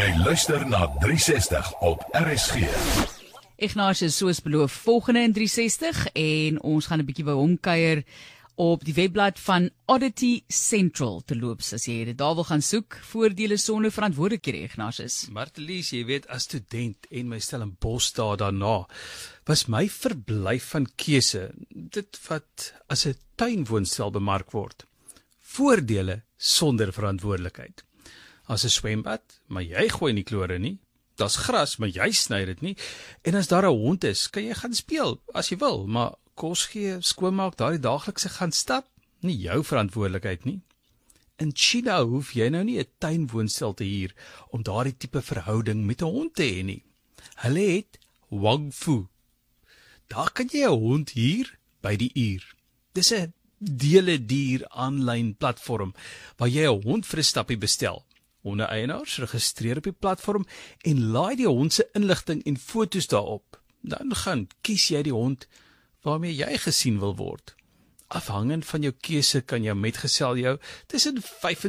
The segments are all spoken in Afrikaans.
Jy luister na 360 op RSG. Ignatius, soos beloof, volgende in 360 en ons gaan 'n bietjie by hom kuier op die webblad van Oddity Central te loops, as jy dit daar wil gaan soek. Voordele sonder verantwoordelikhede, Ignatius. Martelies, jy weet, as student en my Stellenbosch daarna, was my verblyf van keuse, dit wat as 'n tuinwoonstel bemark word. Voordele sonder verantwoordelikheid. As 'n swembad, maar jy gooi nie klore nie. Daar's gras, maar jy sny dit nie. En as daar 'n hond is, kan jy gaan speel as jy wil, maar kos gee, skoonmaak, daardie daaglikse gaan stap, nie jou verantwoordelikheid nie. In China hoef jy nou nie 'n tuinwoonstel te huur om daardie tipe verhouding met 'n hond te hê nie. Hulle het Wang Fu. Daar kan jy 'n hond huur by die uur. Dis 'n dele-dier aanlyn platform waar jy 'n hond vir 'n stappie bestel. Hondeeienaars registreer op die platform en laai die hond se inligting en foto's daarop. Dan gaan kies jy die hond waarmee jy gesien wil word. Afhangend van jou keuse kan jou metgesel jou tussen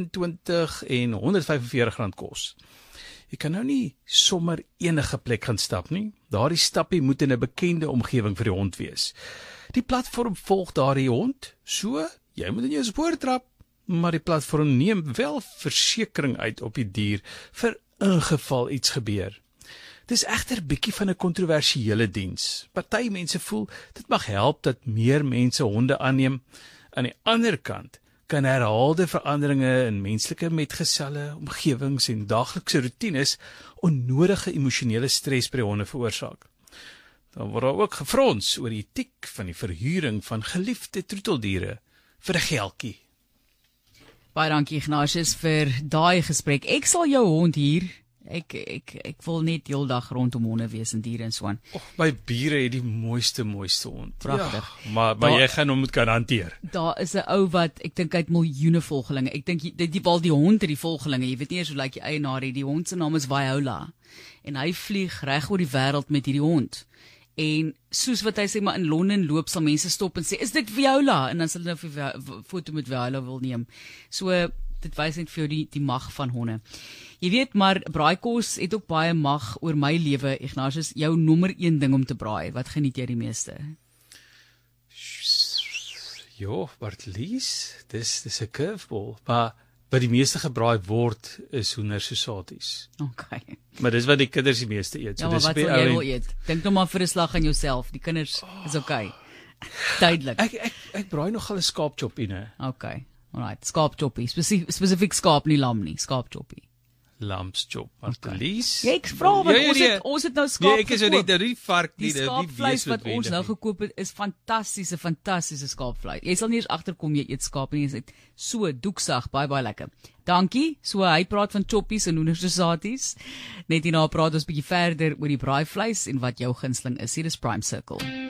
25 en R145 kos. Jy kan nou nie sommer enige plek gaan stap nie. Daardie stappie moet in 'n bekende omgewing vir die hond wees. Die platform volg daardie hond, so jy moet in jou spoor trap. Maar die platform neem wel versekering uit op die dier vir ingeval iets gebeur. Dis egter bietjie van 'n kontroversiële diens. Party mense voel dit mag help dat meer mense honde aanneem. Aan die ander kant kan herhaalde veranderinge in menslike metgeselle, omgewings en daaglikse roetines onnodige emosionele stres by die honde veroorsaak. Dan word daar ook gefrons oor die etiek van die verhuuring van geliefde troeteldiere vir 'n geldjie. Baie dankie, Ignatius, vir daai gesprek. Ek sal jou hond hier. Ek wil net heeldag rondom honde wees en diere en so aan. My bure het die mooiste hond. Pragtig. Ja, maar jy gaan hom moet kan hanteer. Daar is 'n ou wat, ek dink hy het miljoene volgelinge. Ek dink die hond het die volgelinge. Jy weet nie eers hoe lyk die eienaar nie. Die hond se naam is Viola. En hy vlieg reg oor die wêreld met hierdie hond. En soos wat hy sê, maar in Londen loop sal mense stop en sê, is dit Viola? En dan sal hulle nou 'n foto met Viola wil neem. So, dit wys net vir jou die mag van honde. Jy weet, maar braaikos het ook baie mag oor my lewe, Ignatius. Jou nommer 1 ding om te braai, wat geniet jy die meeste? Jo, Bartelies, dis 'n curveball, maar wat die meeste gebraai word is hoendersosaties. Okay. Maar dis wat die kinders die meeste eet. Ja, maar wat sal jy wil eet? Dink nou maar vir 'n slag aan jouself. Die kinders is okay. Duidelik. Ek braai nogal 'n skaapchoppie, né? Okay. Alright, skaapchoppie. Spesifiek skaap, nie lam nie, skaapchoppie. Lamschop, Martelies. Jy ek vra wat ons het nou skaap. Nee, ek is net die vark nie, die skaapvleis wat ons nou gekoop het is fantastiese skaapvleis. Jy sal nie eens agterkom jy eet skaap nie, dit is so doeksag, baie lekker. Dankie. So hy praat van choppies en hoendersosaties. Net hierna praat ons bietjie verder oor die braaivleis en wat jou gunsteling is. Hier is Prime Circle.